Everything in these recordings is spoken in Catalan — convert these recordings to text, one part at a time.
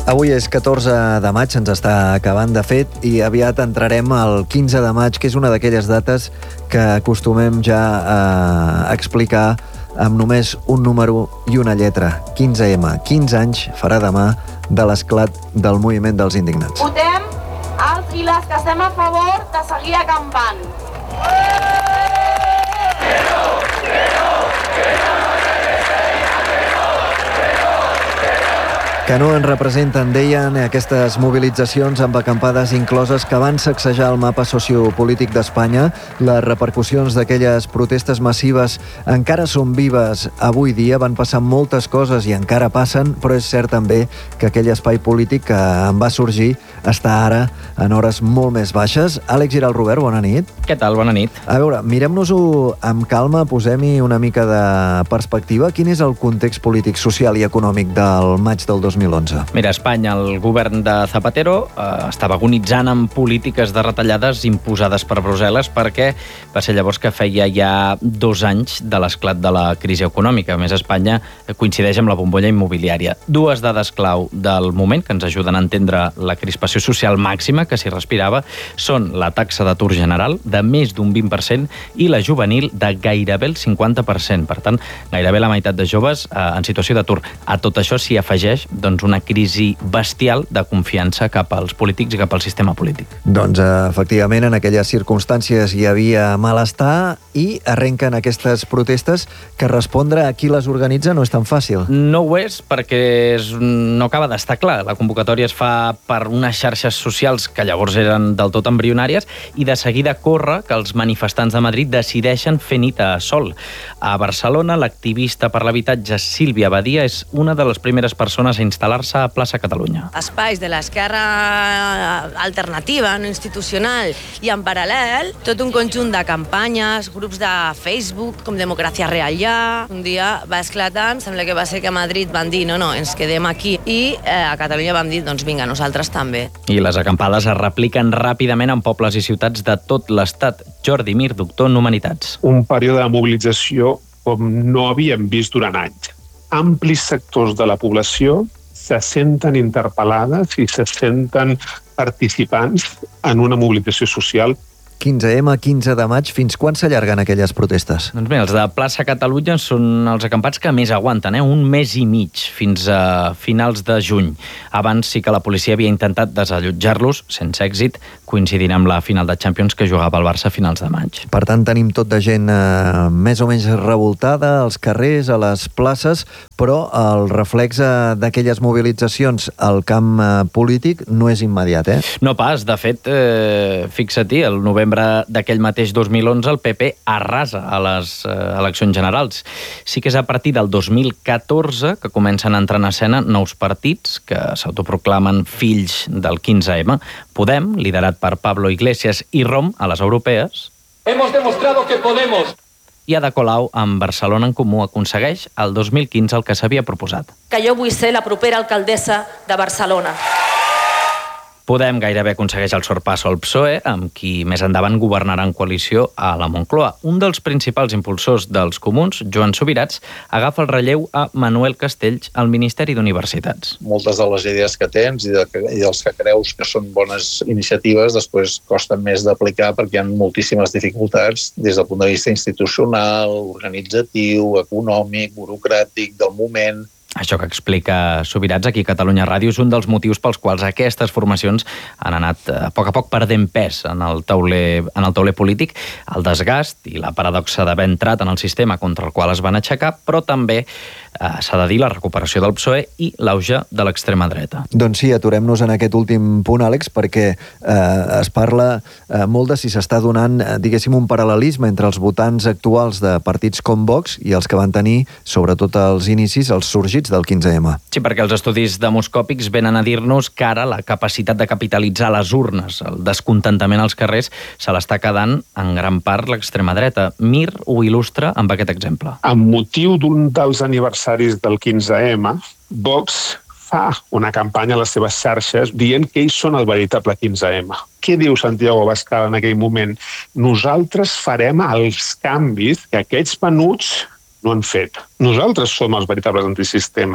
Avui és 14 de maig, ens està acabant de fet, i aviat entrarem al 15 de maig, que és una d'aquelles dates que acostumem ja a explicar amb només un número i una lletra. 15M. 15 anys farà demà de l'esclat del moviment dels indignats. Votem els i les que estem a favor de seguir acampant. Que no en representen, deien, aquestes mobilitzacions amb acampades incloses que van sacsejar el mapa sociopolític d'Espanya. Les repercussions d'aquelles protestes massives encara són vives avui dia, van passar moltes coses i encara passen, però és cert també que aquell espai polític que en va sorgir està ara en hores molt més baixes. Àlex Giral Robert, bona nit. Què tal? Bona nit. A veure, mirem-nos-ho amb calma, posem-hi una mica de perspectiva. Quin és el context polític, social i econòmic del maig del 2011? Mira, a Espanya el govern de Zapatero estava agonitzant amb polítiques de retallades imposades per Brussel·les perquè va ser llavors que feia ja 2 anys de l'esclat de la crisi econòmica. A més, Espanya coincideix amb la bombolla immobiliària. Dues dades clau del moment que ens ajuden a entendre la crispació social màxima que s'hi respirava són la taxa d'atur general de més d'un 20% i la juvenil de gairebé el 50%. Per tant, gairebé la meitat de joves en situació d'atur. A tot això s'hi afegeix una crisi bestial de confiança cap als polítics i cap al sistema polític. Doncs, efectivament, en aquelles circumstàncies hi havia malestar i arrenquen aquestes protestes que respondre a qui les organitza no és tan fàcil. No ho és perquè no acaba d'estar clar. La convocatòria es fa per unes xarxes socials que llavors eren del tot embrionàries i de seguida corre que els manifestants de Madrid decideixen fer nit a sol. A Barcelona, l'activista per l'habitatge Sílvia Badia és una de les primeres persones a instal·lar-se a plaça Catalunya. Espais de l'esquerra alternativa, no institucional, i en paral·lel tot un conjunt de campanyes, grups de Facebook, com Democràcia Real Ja. Un dia va esclatar, em sembla que va ser que a Madrid van dir no, ens quedem aquí, i a Catalunya vam dir, doncs vinga, nosaltres també. I les acampades es repliquen ràpidament en pobles i ciutats de tot l'estat. Jordi Mir, doctor en Humanitats. Un període de mobilització com no havíem vist durant anys. Amplis sectors de la població se senten interpel·lades i se senten participants en una mobilització social. 15M, 15 de maig, fins quan s'allarguen aquelles protestes? Doncs bé, els de plaça Catalunya són els acampats que més aguanten, un mes i mig, fins a finals de juny. Abans sí que la policia havia intentat desallotjar-los, sense èxit, coincidint amb la final de Champions que jugava el Barça a finals de maig. Per tant, tenim tot de gent més o menys revoltada als carrers, a les places, però el reflex d'aquelles mobilitzacions al camp polític no és immediat, No pas, de fet, fixa-t'hi, el novembre d'aquell mateix 2011 el PP arrasa a les eleccions generals. Sí que és a partir del 2014 que comencen a entrar en escena nous partits que s'autoproclamen fills del 15M. Podem, liderat per Pablo Iglesias, i ROM, a les europees. Hemos demostrado que podemos. I Ada Colau, amb Barcelona en Comú, aconsegueix el 2015 el que s'havia proposat. Que jo vull ser la propera alcaldessa de Barcelona. Podem gairebé aconsegueix el sorpasso al PSOE, amb qui més endavant governarà en coalició a la Moncloa. Un dels principals impulsors dels comuns, Joan Subirats, agafa el relleu a Manuel Castells al Ministeri d'Universitats. Moltes de les idees que tens i dels que creus que són bones iniciatives després costen més d'aplicar perquè hi ha moltíssimes dificultats des del punt de vista institucional, organitzatiu, econòmic, burocràtic, del moment. Això que explica Subirats aquí a Catalunya Ràdio és un dels motius pels quals aquestes formacions han anat a poc perdent pes en el tauler polític, el desgast i la paradoxa d'haver entrat en el sistema contra el qual es van aixecar, però també s'ha de dir la recuperació del PSOE i l'auge de l'extrema dreta. Doncs sí, aturem-nos en aquest últim punt, Àlex, perquè es parla molt de si s'està donant, diguéssim, un paral·lelisme entre els votants actuals de partits com Vox i els que van tenir, sobretot als inicis, els sorgits del 15M. Sí, perquè els estudis demoscòpics venen a dir-nos que ara la capacitat de capitalitzar les urnes, el descontentament als carrers, se l'està quedant en gran part l'extrema dreta. Mir ho il·lustra amb aquest exemple. Amb motiu d'un dels aniversaris del 15M, Vox fa una campanya a les seves xarxes dient que ells són el veritable 15M. Què diu Santiago Abascal en aquell moment? Nosaltres farem els canvis que aquests menuts no han fet. Nosaltres som els veritables antisistema.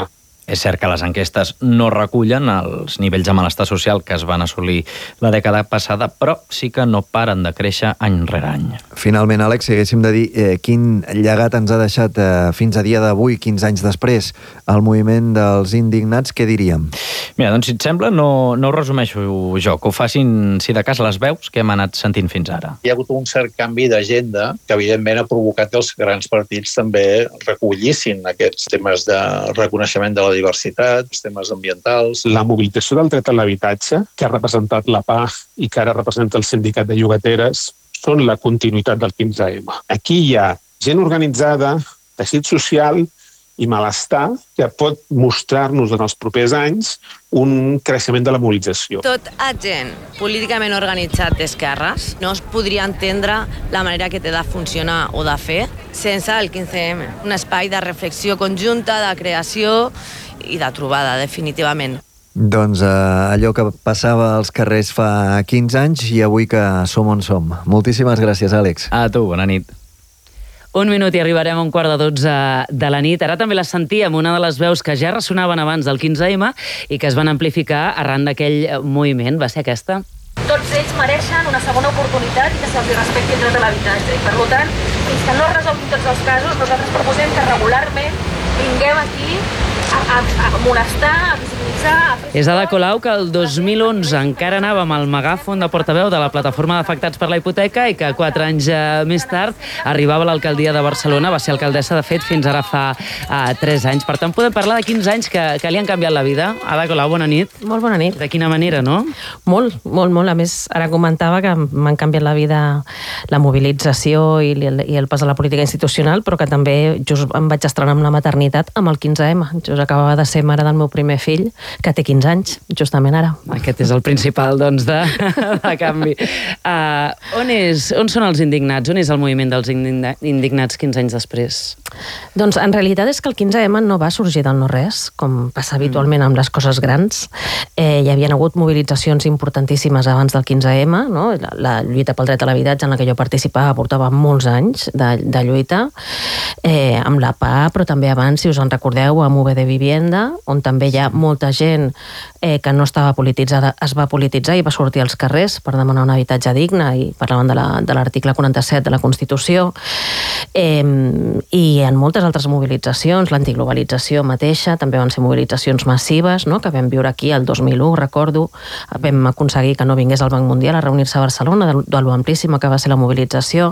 És cert que les enquestes no recullen els nivells de malestar social que es van assolir la dècada passada, però sí que no paren de créixer any rere any. Finalment, Àlex, si haguéssim de dir quin llegat ens ha deixat fins a dia d'avui, 15 anys després, el moviment dels indignats, què diríem? Mira, doncs si et sembla, no ho resumeixo jo, que ho facin, si de cas, les veus que hem anat sentint fins ara. Hi ha hagut un cert canvi d'agenda que, evidentment, ha provocat que els grans partits també recollissin aquests temes de reconeixement de la diversitat, els temes ambientals. La mobilització del dret a l'habitatge, que ha representat la PA i que ara representa el sindicat de llogateres, són la continuïtat del 15M. Aquí hi ha gent organitzada, teixit social i malestar que pot mostrar-nos en els propers anys un creixement de la mobilització. Tot agent políticament organitzat d'esquerres no es podria entendre la manera que té de funcionar o de fer sense el 15M. Un espai de reflexió conjunta, de creació i de trobada, definitivament. Doncs allò que passava als carrers fa 15 anys i avui que som on som. Moltíssimes gràcies, Àlex. A tu, bona nit. Un minut i arribarem a 11:45 de la nit. Ara també les sentíem, una de les veus que ja ressonaven abans del 15M i que es van amplificar arran d'aquell moviment. Va ser aquesta. Tots ells mereixen una segona oportunitat i que se'ls respecti el dret a l'habitatge. I, per tant, fins que no es resolguin tots els casos, nosaltres proposem que regularment vinguem aquí a molestar, a visibilitzar... És Ada Colau que el 2011 encara anava amb el megàfon de portaveu de la plataforma d'afectats per la hipoteca i que 4 anys més tard arribava a l'alcaldia de Barcelona, va ser alcaldessa, de fet, fins ara fa 3 anys. Per tant, podem parlar de 15 anys que li han canviat la vida. Ada Colau, bona nit. Molt bona nit. De quina manera, no? Molt. A més, ara comentava que m'han canviat la vida la mobilització i el pas a la política institucional, però que també just em vaig estrenar amb la maternitat amb el 15M. Just acabava de ser mare del meu primer fill, que té 15 anys, justament ara. Aquest és el principal, doncs, de canvi. On són els indignats? On és el moviment dels indignats 15 anys després? Doncs, en realitat, és que el 15M no va sorgir del no-res, com passa habitualment amb les coses grans. Hi havien hagut mobilitzacions importantíssimes abans del 15M, no? La lluita pel dret a l'habitatge en la que jo participava portava molts anys de lluita, amb la PA, però també abans, si us en recordeu, amb UB de Vivienda, on també hi ha molta gent que no estava polititzada, es va polititzar i va sortir als carrers per demanar un habitatge digne, i parlaven de l'article 47 de la Constitució, i en moltes altres mobilitzacions, l'antiglobalització mateixa, també van ser mobilitzacions massives, no? Que vam viure aquí el 2001, recordo, vam aconseguir que no vingués el Banc Mundial a reunir-se a Barcelona, de lo amplíssima que va ser la mobilització,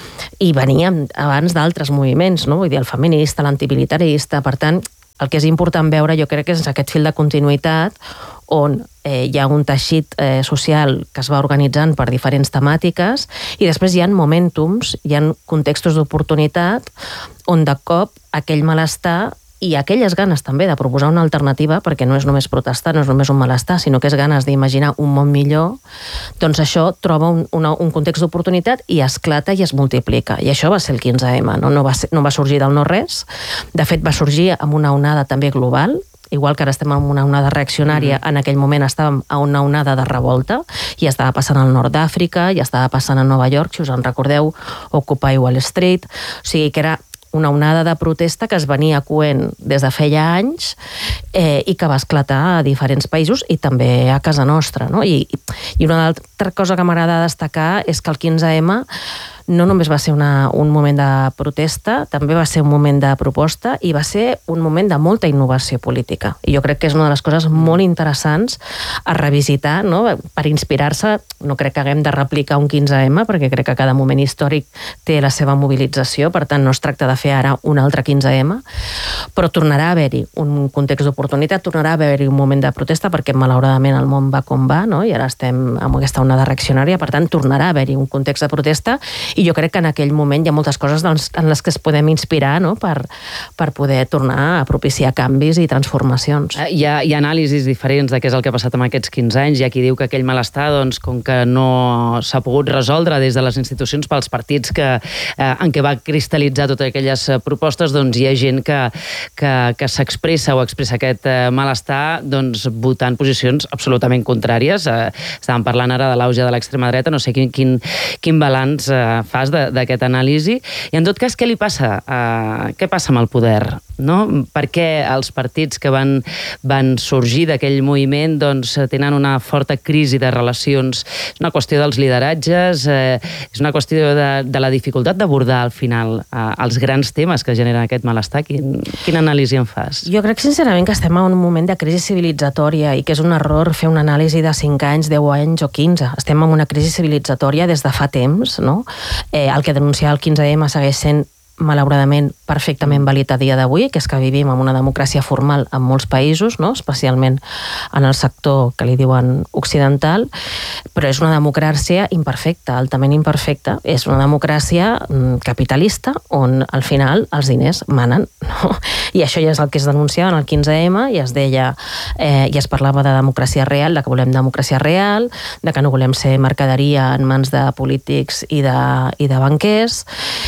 i veníem abans d'altres moviments, no? Vull dir, el feminista, l'antimilitarista. Per tant, el que és important veure, jo crec que és aquest fil de continuïtat on hi ha un teixit social que es va organitzant per diferents temàtiques i després hi ha momentums, hi ha contextos d'oportunitat on de cop aquell malestar i aquelles ganes també de proposar una alternativa, perquè no és només protestar, no és només un malestar, sinó que és ganes d'imaginar un món millor, doncs això troba un context d'oportunitat i esclata i es multiplica. I això va ser el 15M, no va sorgir del no-res. De fet, va sorgir amb una onada també global, igual que ara estem en una onada reaccionària, en aquell moment estàvem a una onada de revolta, i estava passant al nord d'Àfrica, i estava passant a Nova York, si us en recordeu, Occupy Wall Street, o sigui que era una onada de protesta que es venia coent des de feia anys i que va esclatar a diferents països i també a casa nostra, no? I una altra cosa que m'agrada destacar és que el 15M no només va ser un moment de protesta, també va ser un moment de proposta i va ser un moment de molta innovació política. I jo crec que és una de les coses molt interessants a revisitar, no? Per inspirar-se. No crec que haguem de replicar un 15M, perquè crec que cada moment històric té la seva mobilització, per tant no es tracta de fer ara un altre 15M, però tornarà a haver-hi un context d'oportunitat, tornarà a haver-hi un moment de protesta, perquè malauradament el món va com va, no? I ara estem amb aquesta onada reaccionària, per tant tornarà a haver-hi un context de protesta. I jo crec que en aquell moment hi ha moltes coses en les que es podem inspirar, no? per poder tornar a propiciar canvis i transformacions. Hi ha anàlisis diferents de què és el que ha passat amb aquests 15 anys. Hi ha qui diu que aquell malestar, doncs, com que no s'ha pogut resoldre des de les institucions pels partits en què va cristal·litzar totes aquelles propostes, doncs hi ha gent que s'expressa o expressa aquest malestar doncs, votant posicions absolutament contràries. Estàvem parlant ara de l'auge de l'extrema dreta, no sé quin balanç fas d'aquest anàlisi. I en tot cas, què passa amb el poder? no? Per què els partits que van sorgir d'aquell moviment doncs, tenen una forta crisi de relacions? És una qüestió dels lideratges, és una qüestió de la dificultat d'abordar al final els grans temes que generen aquest malestar. Quina anàlisi en fas? Jo crec sincerament que estem en un moment de crisi civilitzatòria i que és un error fer una anàlisi de 5 anys, 10 anys o 15. Estem en una crisi civilitzatòria des de fa temps, no? El que denunciava el 15M segueix sent malauradament perfectament vàlid a dia d'avui, que és que vivim en una democràcia formal en molts països, no? Especialment en el sector que li diuen occidental, però és una democràcia imperfecta, altament imperfecta. És una democràcia capitalista on al final els diners manen, no? I això ja és el que es denunciava en el 15M i es deia, i es parlava de democràcia real, de que volem democràcia real, de que no volem ser mercaderia en mans de polítics i de banquers.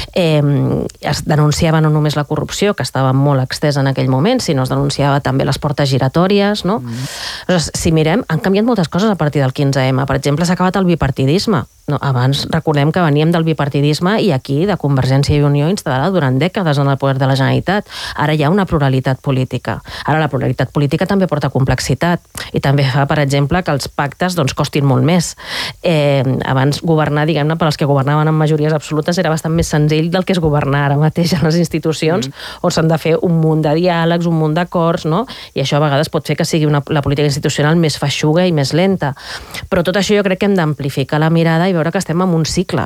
Es denunciava no només la corrupció, que estava molt extesa en aquell moment, sinó es denunciava també les portes giratòries, no? Aleshores, si mirem, han canviat moltes coses a partir del 15M. Per exemple, s'ha acabat el bipartidisme. No, abans recordem que veníem del bipartidisme i aquí de Convergència i Unió instal·lada durant dècades en el poder de la Generalitat. Ara hi ha una pluralitat política. Ara la pluralitat política també porta complexitat i també fa, per exemple, que els pactes doncs, costin molt més. Abans governar, diguem-ne, per als que governaven amb majories absolutes era bastant més senzill del que és governar ara mateix en les institucions on s'han de fer un munt de diàlegs, un munt d'acords, no? I això a vegades pot fer que sigui la política institucional més feixuga i més lenta. Però tot això jo crec que hem d'amplificar la mirada i veure que estem en un cicle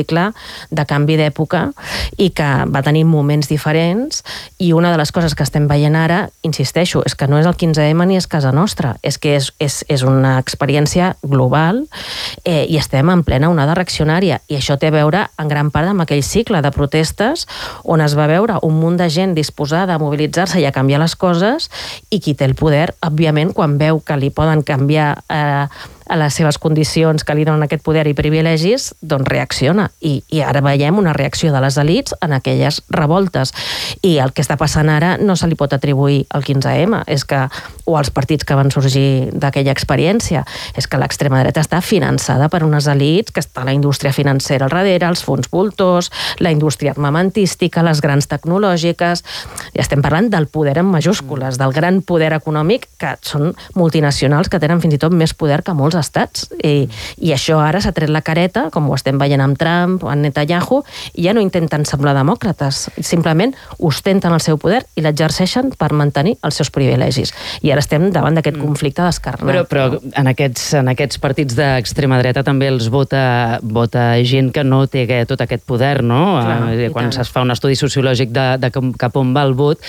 de canvi d'època i que va tenir moments diferents, i una de les coses que estem veient ara, insisteixo, és que no és el 15M ni és casa nostra, és que és una experiència global i estem en plena onada reaccionària, i això té a veure en gran part amb aquell cicle de protestes on es va veure un munt de gent disposada a mobilitzar-se i a canviar les coses, i qui té el poder, òbviament, quan veu que li poden canviar a les seves condicions que li donen aquest poder i privilegis, doncs reacciona. I ara veiem una reacció de les elits en aquelles revoltes. I el que està passant ara no se li pot atribuir al 15M, és que, o als partits que van sorgir d'aquella experiència, és que l'extrema dreta està finançada per unes elits, que està la indústria financera al darrere, els fons voltors, la indústria armamentística, les grans tecnològiques. I estem parlant del poder en majúscules, del gran poder econòmic, que són multinacionals que tenen fins i tot més poder que molts estats, i això ara s'ha tret la careta, com ho estem veient amb Trump o amb Netanyahu, i ja no intenten semblar demòcrates, simplement ostenten el seu poder i l'exerceixen per mantenir els seus privilegis, i ara estem davant d'aquest conflicte descarnat. Però en aquests partits d'extrema dreta també els vota gent que no té tot aquest poder, no? Clar, quan es fa un estudi sociològic de cap on va el vot,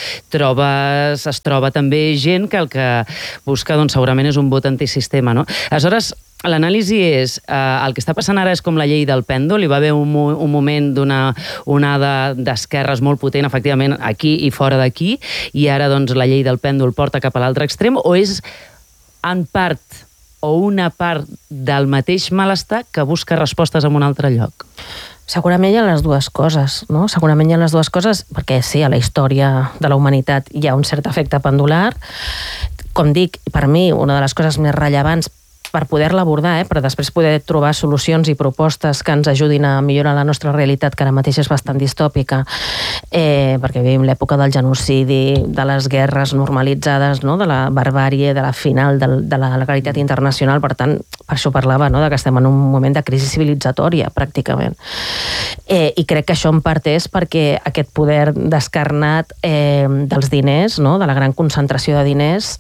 es troba també gent que el que busca doncs, segurament és un vot antisistema, no? Aleshores, l'anàlisi és, el que està passant ara és com la llei del pèndol, hi va haver un moment d'una onada d'esquerres molt potent, efectivament, aquí i fora d'aquí, i ara doncs la llei del pèndol porta cap a l'altre extrem, o és en part o una part del mateix malestar que busca respostes en un altre lloc? Segurament hi ha les dues coses, no? Segurament hi ha les dues coses, perquè sí, a la història de la humanitat hi ha un cert efecte pendular. Com dic, per mi, una de les coses més rellevants per poder-la abordar, però després poder trobar solucions i propostes que ens ajudin a millorar la nostra realitat, que ara mateix és bastant distòpica, perquè vivim l'època del genocidi, de les guerres normalitzades, no? De la barbàrie, de la final de la legalitat internacional. Per tant, per això parlava, no? De que estem en un moment de crisi civilitzatòria, pràcticament. I crec que això en part és perquè aquest poder descarnat dels diners, no? De la gran concentració de diners,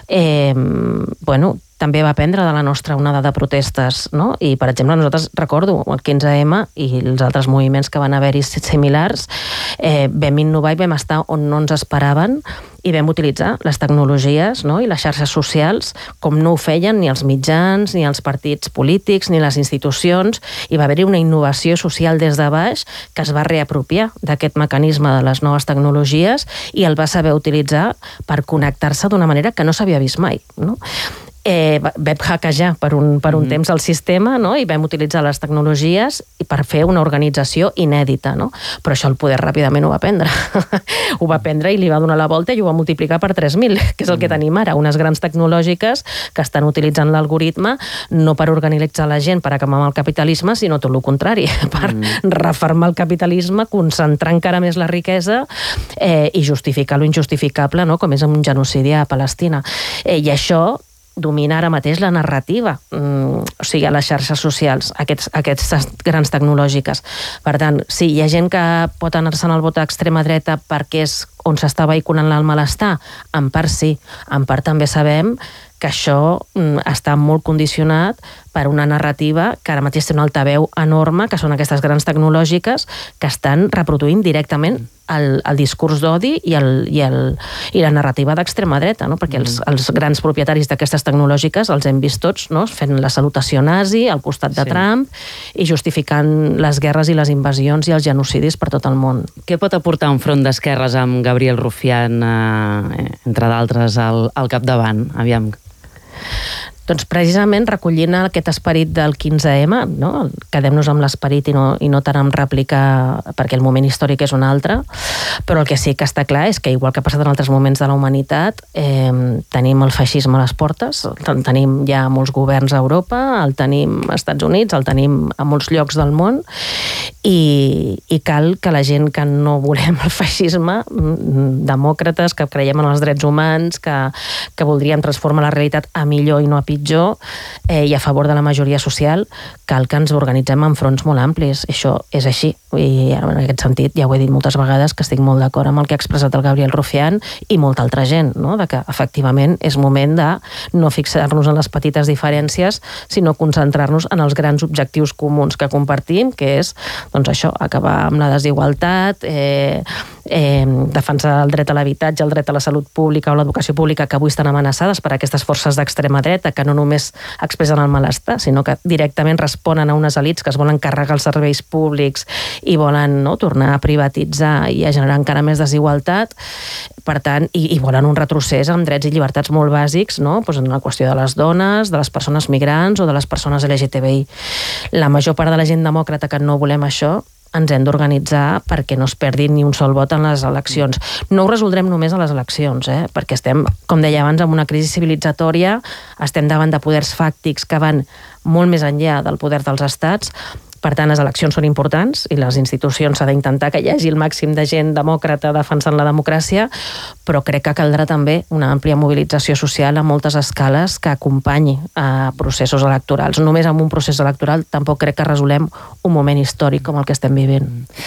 també va prendre de la nostra onada de protestes, no? I, per exemple, nosaltres, recordo, el 15M i els altres moviments que van haver-hi similars, vam innovar i vam estar on no ens esperaven i vam utilitzar les tecnologies, no? I les xarxes socials com no ho feien ni els mitjans, ni els partits polítics, ni les institucions, i va haver-hi una innovació social des de baix que es va reapropiar d'aquest mecanisme de les noves tecnologies i el va saber utilitzar per connectar-se d'una manera que no s'havia vist mai, no? vam hackejar per un temps el sistema, no? I vam utilitzar les tecnologies per fer una organització inèdita, no? Però això el poder ràpidament ho va prendre. Ho va prendre i li va donar la volta i ho va multiplicar per 3.000, que és el que tenim ara, unes grans tecnològiques que estan utilitzant l'algoritme no per organitzar la gent, per acabar amb el capitalisme, sinó tot el contrari, per refermar el capitalisme, concentrar encara més la riquesa i justificar lo injustificable, no? Com és un genocidi a Palestina. I això domina ara mateix la narrativa, o sigui, a les xarxes socials, aquestes grans tecnològiques. Per tant, sí, hi ha gent que pot anar-se'n al vot a extrema dreta perquè és on s'està vehiculant el malestar? En part sí, en part també sabem que això està molt condicionat per una narrativa que ara mateix té un altaveu enorme, que són aquestes grans tecnològiques que estan reproduint directament el discurs d'odi i la narrativa d'extrema dreta, no? Perquè els grans propietaris d'aquestes tecnològiques els hem vist tots, no? Fent la salutació nazi al costat de Trump i justificant les guerres i les invasions i els genocidis per tot el món. Què pot aportar un front d'esquerres amb Gabriel Rufián, entre d'altres, al capdavant? Aviam. Doncs precisament recollint aquest esperit del 15M, no? Quedem-nos amb l'esperit i no tant amb rèplica, perquè el moment històric és un altre, però el que sí que està clar és que, igual que ha passat en altres moments de la humanitat, tenim el feixisme a les portes, el tenim ja a molts governs a Europa, el tenim als Estats Units, el tenim a molts llocs del món, i cal que la gent que no volem el feixisme, demòcrates, que creiem en els drets humans, que voldríem transformar la realitat a millor i no a pitjor, i a favor de la majoria social, cal que ens organitzem en fronts molt amplis. Això és així. I en aquest sentit, ja ho he dit moltes vegades, que estic molt d'acord amb el que ha expressat el Gabriel Rufián i molta altra gent, no? De que efectivament és moment de no fixar-nos en les petites diferències, sinó concentrar-nos en els grans objectius comuns que compartim, que és, doncs això, acabar amb la desigualtat, defensar el dret a l'habitatge, el dret a la salut pública o l'educació pública, que avui estan amenaçades per aquestes forces d'extrema dreta, que no només expressen el malestar, sinó que directament responen a unes elits que es volen carregar els serveis públics i volen, no, tornar a privatitzar i a generar encara més desigualtat. Per tant, i volen un retrocés amb drets i llibertats molt bàsics, no? Pues en la qüestió de les dones, de les persones migrants o de les persones LGTBI. La major part de la gent demòcrata que no volem això, ens hem d'organitzar perquè no es perdi ni un sol vot en les eleccions. No ho resoldrem només a les eleccions, perquè estem, com deia abans, en una crisi civilitzatòria, estem davant de poders fàctics que van molt més enllà del poder dels estats. Per tant, les eleccions són importants i les institucions s'ha d'intentar que hi hagi el màxim de gent demòcrata defensant la democràcia, però crec que caldrà també una àmplia mobilització social a moltes escales que acompanyi a processos electorals. Només amb un procés electoral tampoc crec que resolem un moment històric com el que estem vivint.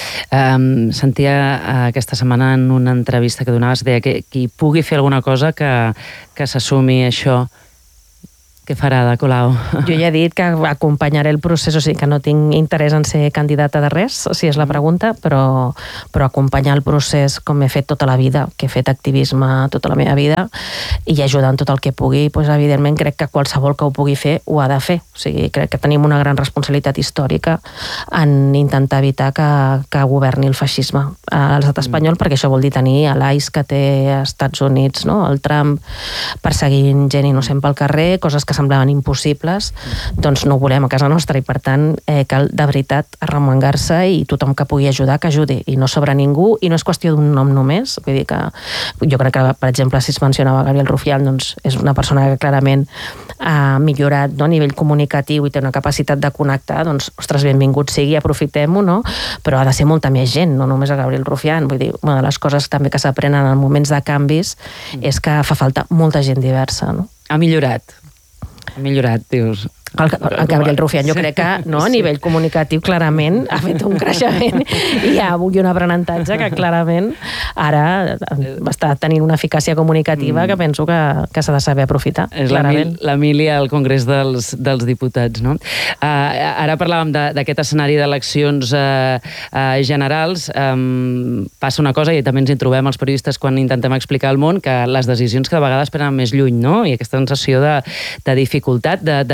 Sentia aquesta setmana en una entrevista que donaves, deia que qui pugui fer alguna cosa que s'assumi això. Què farà de Colau? Jo ja he dit que acompanyaré el procés, o sigui que no tinc interès en ser candidata de res, si és la pregunta, però acompanyar el procés com he fet tota la vida, que he fet activisme tota la meva vida, i ajudar en tot el que pugui, doncs evidentment crec que qualsevol que ho pugui fer ho ha de fer. O sigui, crec que tenim una gran responsabilitat històrica en intentar evitar que governi el feixisme a l'estat espanyol, perquè això vol dir tenir l'AIS que té als Estats Units, no? El Trump perseguint gent innocent pel carrer, coses que semblaven impossibles, doncs no ho volem a casa nostra, i per tant cal de veritat arremangar-se, i tothom que pugui ajudar, que ajudi, i no sobra ningú, i no és qüestió d'un nom només. Vull dir que jo crec que, per exemple, si es mencionava Gabriel Rufián, doncs és una persona que clarament ha millorat, no, a nivell comunicatiu i té una capacitat de connectar, doncs, ostres, benvingut sigui, aprofitem-ho, no? Però ha de ser molta més gent, no només a Gabriel Rufián. Vull dir, una de les coses també que s'aprenen en moments de canvis és que fa falta molta gent diversa, no? Ha millorat, dius. El Gabriel Rufián, jo crec que no, a nivell comunicatiu clarament ha fet un creixement i hi ha un aprenentatge que clarament ara està tenint una eficàcia comunicativa que penso que s'ha de saber aprofitar. És l'Emília al Congrés dels Diputats, no? Ara parlàvem d'aquest escenari d'eleccions generals. Passa una cosa, i també ens hi trobem els periodistes quan intentem explicar al món, que les decisions cada vegada es prenen més lluny, no? I aquesta sensació de dificultat de traslladar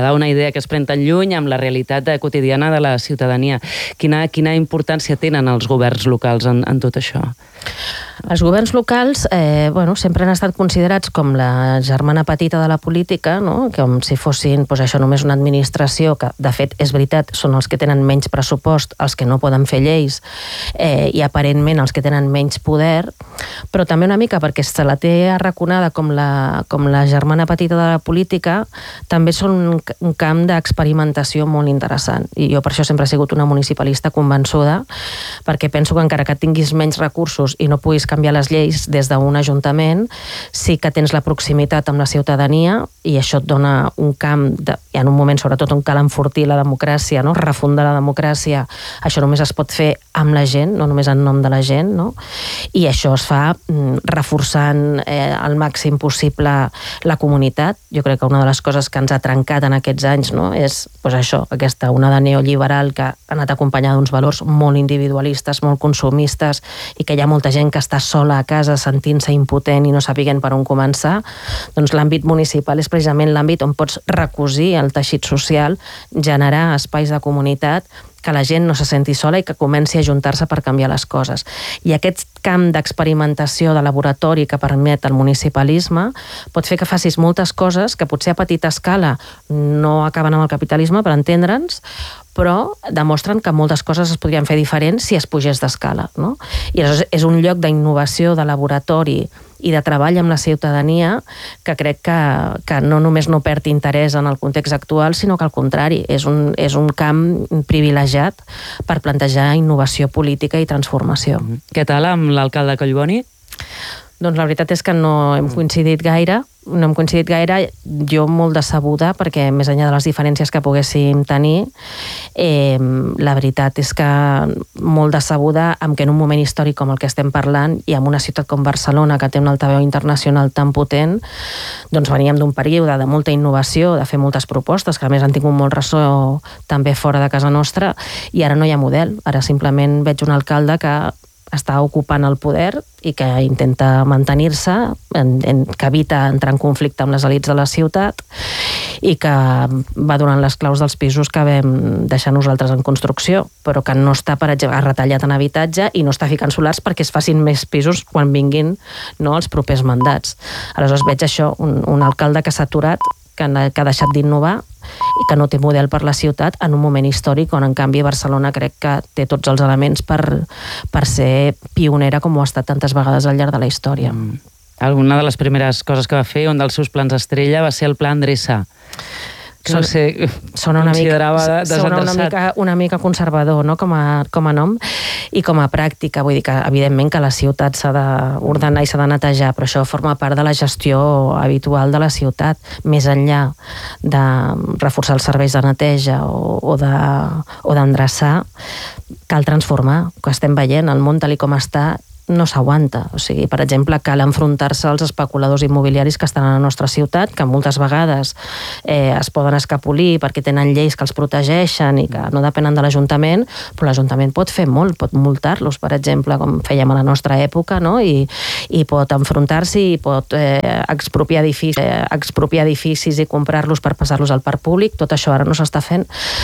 traslladar una idea que es pren tan lluny amb la realitat quotidiana de la ciutadania. Quina importància tenen els governs locals en tot això? Els governs locals sempre han estat considerats com la germana petita de la política, no? Com si fossin això només una administració, que de fet és veritat, són els que tenen menys pressupost, els que no poden fer lleis i aparentment els que tenen menys poder, però també una mica perquè se la té arraconada com la germana petita de la política, també són un camp d'experimentació molt interessant, i jo per això sempre he sigut una municipalista convençuda, perquè penso que encara que tinguis menys recursos i no puguis canviar les lleis des d'un ajuntament, sí que tens la proximitat amb la ciutadania i això et dona un camp, i en un moment sobretot on cal enfortir la democràcia, no? Refundar la democràcia, això només es pot fer amb la gent, no només en nom de la gent, no? I això es fa reforçant al màxim possible la comunitat. Jo crec que una de les coses que ens ha trencat en aquests anys, no? És això, aquesta onada neoliberal que ha anat acompanyada d'uns valors molt individualistes, molt consumistes, i que hi ha molta gent que està sola a casa sentint-se impotent i no sabent per on començar. Doncs l'àmbit municipal és precisament l'àmbit on pots recosir el teixit social, generar espais de comunitat, que la gent no se senti sola i que comenci a ajuntar-se per canviar les coses. I aquest camp d'experimentació de laboratori que permet el municipalisme pot fer que facis moltes coses que potser a petita escala no acaben amb el capitalisme, per entendre'ns, però demostren que moltes coses es podrien fer diferents si es pugés d'escala, no? I aleshores és un lloc d'innovació, de laboratori i de treball amb la ciutadania que crec que no només no perd interès en el context actual, sinó que al contrari, és un camp privilegiat per plantejar innovació política i transformació. Què tal amb l'alcalde Collboni? Doncs la veritat és que no hem coincidit gaire, jo molt decebuda, perquè més enllà de les diferències que poguéssim tenir, la veritat és que molt decebuda amb que en un moment històric com el que estem parlant i en una ciutat com Barcelona, que té un altaveu internacional tan potent, doncs veníem d'un període de molta innovació, de fer moltes propostes, que a més han tingut molt ressò també fora de casa nostra, i ara no hi ha model. Ara simplement veig un alcalde que està ocupant el poder i que intenta mantenir-se, que evita entrar en conflicte amb les elits de la ciutat i que va donant les claus dels pisos que vam deixar nosaltres en construcció, però que no està, per exemple, retallat en habitatge i no està ficant solars perquè es facin més pisos quan vinguin, no, els propers mandats. Aleshores veig això, un alcalde que s'ha aturat, que ha deixat d'innovar i que no té model per la ciutat en un moment històric on, en canvi, Barcelona crec que té tots els elements per ser pionera com ho ha estat tantes vegades al llarg de la història. Una de les primeres coses que va fer, un dels seus plans estrella, va ser el Pla Endreça. Sona una mica conservador, no? com a nom i com a pràctica. Vull dir que evidentment que la ciutat s'ha d'ordenar i s'ha de netejar, però això forma part de la gestió habitual de la ciutat. Més enllà de reforçar els serveis de neteja o d'endreçar, cal transformar. Que estem veient el món tal com està, no s'aguanta. O sigui, per exemple, cal enfrontar-se als especuladors immobiliaris que estan a la nostra ciutat, que moltes vegades es poden escapolir perquè tenen lleis que els protegeixen i que no depenen de l'Ajuntament, però l'Ajuntament pot fer molt, pot multar-los, per exemple, com fèiem a la nostra època, no? I pot enfrontar-s'hi i pot expropiar edificis i comprar-los per passar-los al parc públic. Tot això ara no s'està fent.